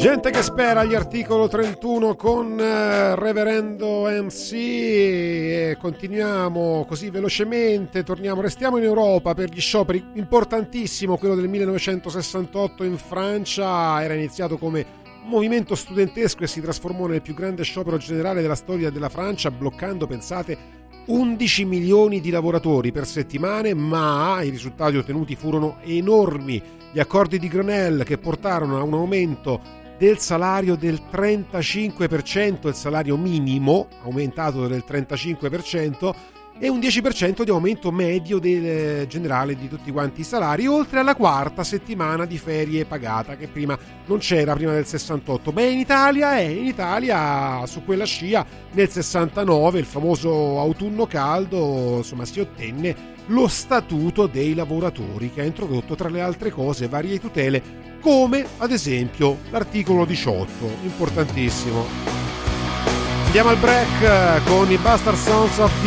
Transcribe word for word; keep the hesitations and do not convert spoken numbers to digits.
Gente che spera agli articolo trentuno con eh, Reverendo M C e continuiamo così velocemente, torniamo, restiamo in Europa per gli scioperi. Importantissimo quello del millenovecentosessantotto in Francia, era iniziato come un movimento studentesco e si trasformò nel più grande sciopero generale della storia della Francia, bloccando, pensate, undici milioni di lavoratori per settimane, ma i risultati ottenuti furono enormi. Gli accordi di Grenelle, che portarono a un aumento del salario del trentacinque per cento, il salario minimo aumentato del trentacinque per cento, e un dieci per cento di aumento medio del generale di tutti quanti i salari, oltre alla quarta settimana di ferie pagata che prima non c'era, prima del sessantotto. Beh, in Italia, eh, in Italia su quella scia nel sessantanove, il famoso autunno caldo, insomma, si ottenne lo statuto dei lavoratori, che ha introdotto tra le altre cose varie tutele, come ad esempio l'articolo diciotto, importantissimo. Andiamo al break con i Bastard Sons of